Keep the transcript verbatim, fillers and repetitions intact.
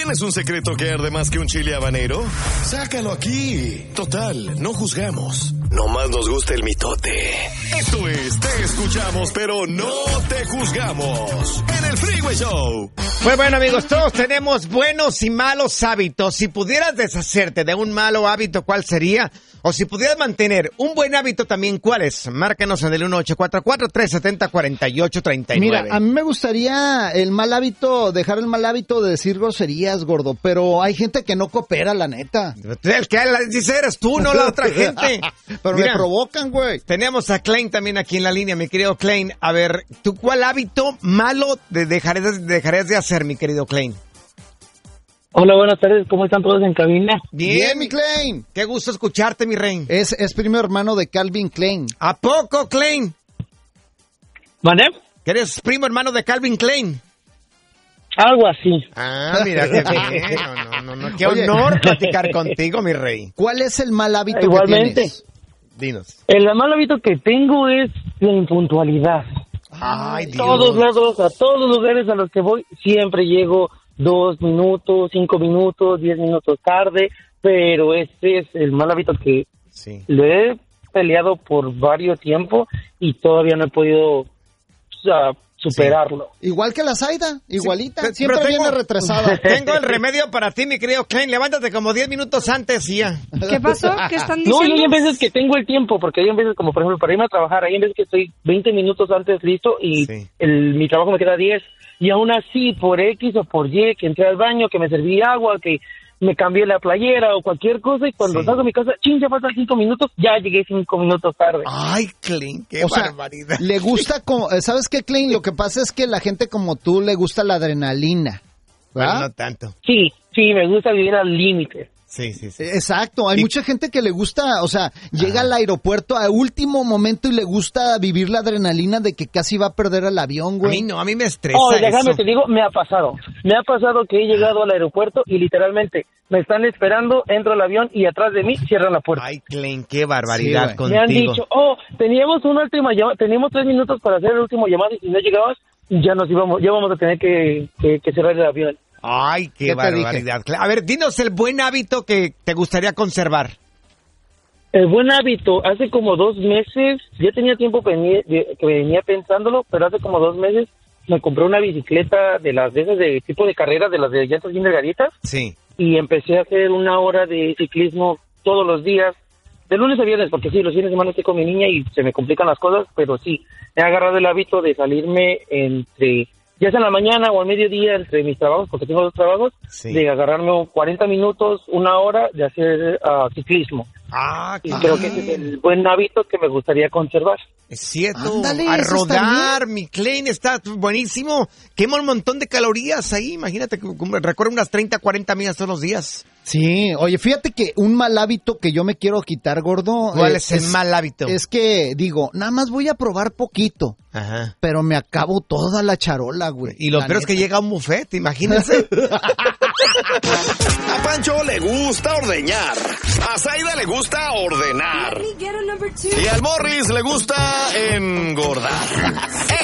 ¿Tienes un secreto que arde más que un chile habanero? Sácalo aquí. Total, no juzgamos. Nomás nos gusta el mitote. Esto es Te Escuchamos, pero no te juzgamos. En el Freeway Show. Pues bueno, amigos, todos tenemos buenos y malos hábitos. Si pudieras deshacerte de un malo hábito, ¿cuál sería? O si pudieras mantener un buen hábito también, ¿cuál es? Márcanos en el uno ocho cuatro cuatro, tres siete cero, cuatro ocho tres nueve. Mira, a mí me gustaría el mal hábito, dejar el mal hábito de decir groserías, gordo, pero hay gente que no coopera, la neta. El que dice eres tú, no la otra gente. Pero Mira, me provocan, güey. Tenemos a Klein también aquí en la línea, mi querido Klein. A ver, ¿tú cuál hábito malo de dejarías, dejarías de hacer, mi querido Klein? Hola, buenas tardes, ¿cómo están todos en cabina? Bien, Bien, mi Klein. Qué gusto escucharte, mi rey. Es, es primo hermano de Calvin Klein. ¿A poco, Klein? ¿Vale? ¿Que eres primo hermano de Calvin Klein? Algo así. Ah, mira, qué bien. No, no, no, no. Qué Oye. honor platicar contigo, mi rey. ¿Cuál es el mal hábito Igualmente. que tienes? Dinos. El mal hábito que tengo es la impuntualidad. Ay, Dios. Todos lados, a todos los lugares a los que voy, siempre llego dos minutos, cinco minutos, diez minutos tarde, pero este es el mal hábito que Sí. lo he peleado por varios tiempos y todavía no he podido, o sea, superarlo. Igual que la Zaida, igualita. Sí, Siempre pero tengo- viene retrasada. Tengo el remedio para ti, mi querido Klein. Levántate como diez minutos antes y ya. ¿Qué pasó? ¿Qué están No, diciendo? y hay veces que tengo el tiempo, porque hay veces, como por ejemplo, para irme a trabajar, hay veces que estoy veinte minutos antes listo y Sí. el, mi trabajo me queda diez. Y aún así, por X o por Y, que entré al baño, que me serví agua, que me cambié la playera o cualquier cosa, y cuando Sí. salgo a mi casa, ching, ya faltan cinco minutos, ya llegué cinco minutos tarde. Ay, Klein, qué O sea, barbaridad. le gusta como, ¿sabes qué, Klein? Lo que pasa es que la gente como tú le gusta la adrenalina, Bueno, ¿verdad? no tanto. Sí, sí, me gusta vivir al límite. Sí, sí, sí. Exacto, hay Y- mucha gente que le gusta, o sea, llega al aeropuerto a último momento y le gusta vivir la adrenalina de que casi va a perder el avión, A mí güey. no, a mí me estresa Oh, déjame eso. te digo, me ha pasado. Me ha pasado que he llegado al aeropuerto y literalmente me están esperando, entro al avión y atrás de mí cierran la puerta. Ay, Klein, qué barbaridad Sí, contigo. Me han dicho, oh, teníamos una última llamada, teníamos tres minutos para hacer el último llamado y si no llegabas, ya nos íbamos, ya vamos a tener que, que, que cerrar el avión. Ay, qué, ¿Qué te dije? barbaridad. Cla- A ver, dinos el buen hábito que te gustaría conservar. El buen hábito, hace como dos meses, ya tenía tiempo veni- de- que venía pensándolo, pero hace como dos meses me compré una bicicleta de las de esas de tipo de carreras, de las de llantas bien delgaditas, Sí. y empecé a hacer una hora de ciclismo todos los días, de lunes a viernes, porque sí, los fines de semana estoy con mi niña y se me complican las cosas, pero sí, he agarrado el hábito de salirme entre, ya sea en la mañana o al mediodía, entre mis trabajos, porque tengo dos trabajos, Sí. de agarrarme cuarenta minutos, una hora de hacer ah, ciclismo. Ah, Y qué- creo que ese es el buen hábito que me gustaría conservar. es cierto. Ándale, a eso está rodar, mi Klein, está buenísimo. Quema un montón de calorías ahí. Imagínate, que como- recorre unas treinta, cuarenta millas todos los días. Sí, oye, fíjate que un mal hábito que yo me quiero quitar, gordo. ¿Cuál eh, es el mal hábito? Es que, digo, nada más voy a probar poquito, Ajá. pero me acabo toda la charola, güey. Y lo La peor es que neta. llega un buffet, imagínense. A Pancho le gusta ordeñar. A Zaida le gusta ordenar. Y al Morris le gusta engordar.